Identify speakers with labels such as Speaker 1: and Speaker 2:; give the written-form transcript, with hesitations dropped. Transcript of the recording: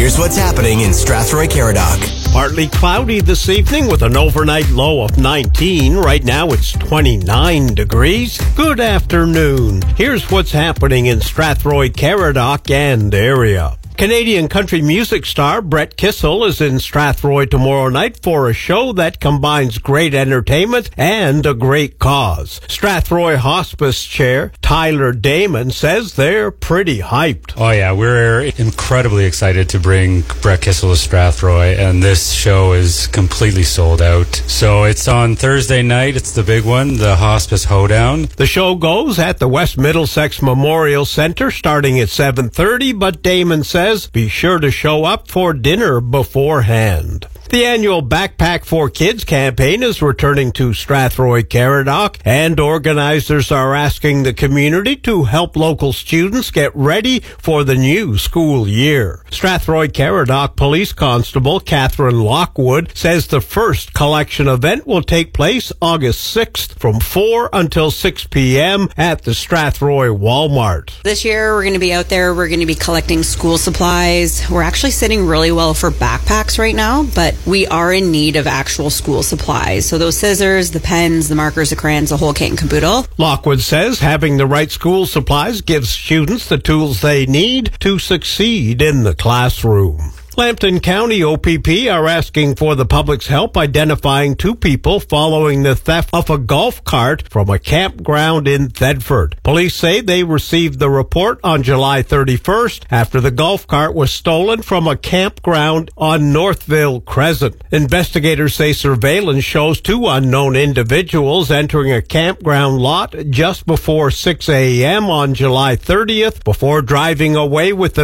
Speaker 1: Here's what's happening in Strathroy-Caradoc.
Speaker 2: Partly cloudy this evening with an overnight low of 19. Right now it's 29 degrees. Good afternoon. Here's what's happening in Strathroy-Caradoc and area. Canadian country music star Brett Kissel is in Strathroy tomorrow night for a show that combines great entertainment and a great cause. Strathroy Hospice Chair Tyler Damon says they're pretty hyped.
Speaker 3: Oh yeah, we're incredibly excited to bring Brett Kissel to Strathroy, and this show is completely sold out. So it's on Thursday night, it's the big one, the Hospice Hoedown.
Speaker 2: The show goes at the West Middlesex Memorial Centre starting at 7:30, but Damon says be sure to show up for dinner beforehand. The annual Backpack for Kids campaign is returning to Strathroy-Caradoc, and organizers are asking the community to help local students get ready for the new school year. Strathroy-Caradoc Police Constable Catherine Lockwood says the first collection event will take place August 6th from 4 until 6 p.m. at the Strathroy Walmart.
Speaker 4: This year we're going to be out there, we're going to be collecting school supplies. We're actually sitting really well for backpacks right now, but we are in need of actual school supplies. So those scissors, the pens, the markers, the crayons, the whole kit and caboodle.
Speaker 2: Lockwood says having the right school supplies gives students the tools they need to succeed in the classroom. Lambton County OPP are asking for the public's help identifying two people following the theft of a golf cart from a campground in Thedford. Police say they received the report on July 31st after the golf cart was stolen from a campground on Northville Crescent. Investigators say surveillance shows two unknown individuals entering a campground lot just before 6 a.m. on July 30th before driving away with the